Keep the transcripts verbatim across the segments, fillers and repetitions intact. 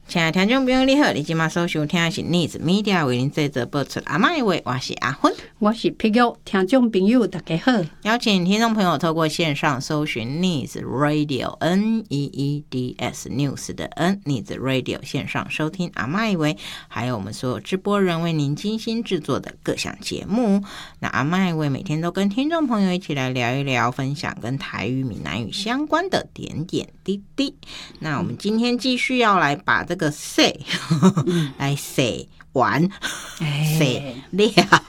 亲爱的听众朋友你好，你今晚所收听的是 News Media 为您制作播出阿嬷的话，我是阿芬， 我是碧玉。听众朋友大家好， 邀请听众朋友透过线上搜寻 News Radio N E E D S News 的 N News Radio 线上收听阿嬷的话，还有我们所有直播人为您精心制作的各项节目。那阿嬷的话每天都跟听众朋友一起来聊一聊，分享跟台语闽南语相关的点点滴滴。那我们今天继续要来把这个 say 来 say 完 say 了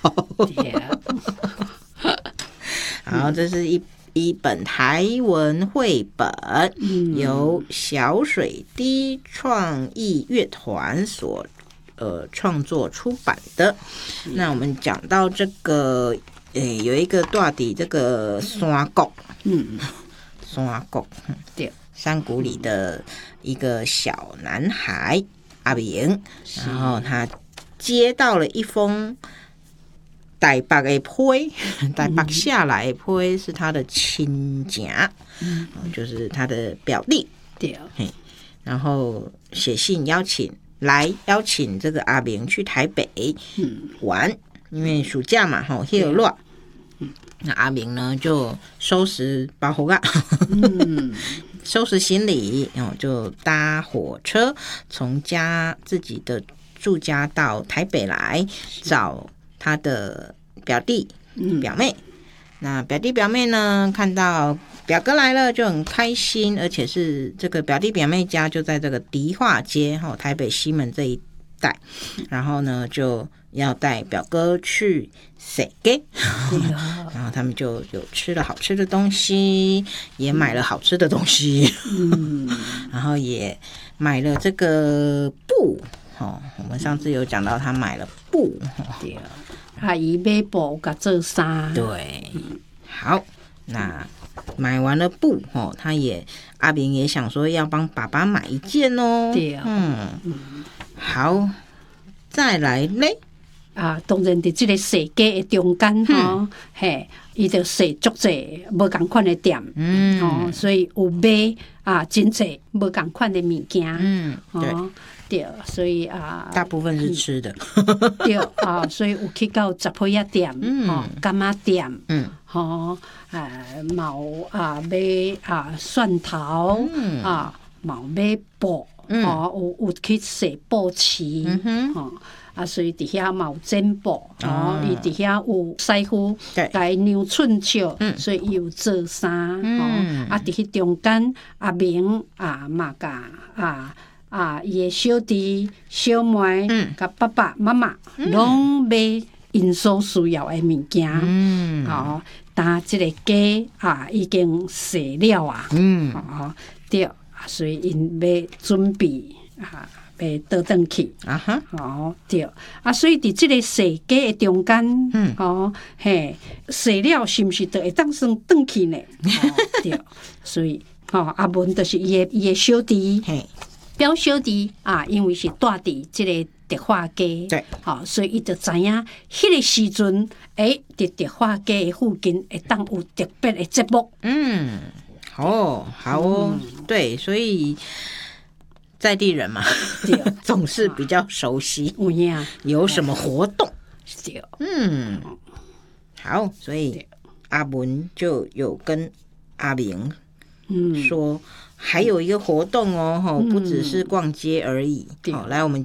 好，这是一一本台文绘本，嗯、由小水滴创意乐团所呃创作出版的。那我们讲到这个，诶、欸，有一个大底这个山谷，嗯，山谷，对，山谷里的一个小男孩阿明，然后他接到了一封台北的批，台北下来的批是他的亲家，嗯，就是他的表弟，对，然后写信邀请来邀请这个阿明去台北玩，因为暑假嘛，哈，很有乱。那阿明呢就收拾包袱啊，嗯，收拾行李，然后就搭火车从家自己的住家到台北来找他的表弟、嗯、表妹。那表弟表妹呢看到表哥来了就很开心，而且是这个表弟表妹家就在这个迪化街，台北西门这一带，然后呢就要带表哥去踅街，然后他们就有吃了好吃的东西，也买了好吃的东西，嗯、然后也买了这个布，哦，我们上次有讲到他买了布， 对，阿姨买布甲做衫， 对，好，那买完了布，哦，他也阿明也想说要帮爸爸买一件哦，对，嗯，好，再来嘞。 啊，当然伫即个踅街的中间吼、嗯，嘿，伊就踅足济无共款的店，嗯，哦，所以有买啊真济无共款的物件，嗯，对、哦，对，所以啊， 大部分是吃的， 对啊，所以有去到杂货仔店，嗯，哦，柑仔店，嗯，吼、哦，啊，冇啊买啊蒜头，嗯、啊，冇买布，嗯、哦，有有去踅布市，嗯哼，哦。啊，所以伫遐嘛有剪布，哦，伊伫遐有师傅来量寸尺，所以伊有做衫，哦，啊，伫迄中间阿明啊嘛甲啊啊伊的小弟小妹，甲爸爸妈妈拢买因所需要的物件，嗯，哦，但即个家啊已经踅了啊，嗯，哦，对，所以因要准备啊。诶，倒转去啊哈，哦对，啊，所以伫即个踅街的中间，嗯，哦嘿，踅了是毋是就会当算转去呢？哦对，所以哦阿文就是伊的伊的小弟，嘿，表小弟啊，因为是住伫即个迪化街，对，哦，所以伊就知影迄个时阵，诶，伫迪化街的附近会当有特别的节目， 嗯，哦，好哦，嗯、对，所以。在地人嘛，总是比较熟悉。有什么活动？嗯，好，所以阿文就有跟阿明说，还有一个活动哦，不只是逛街而已。好，来，我们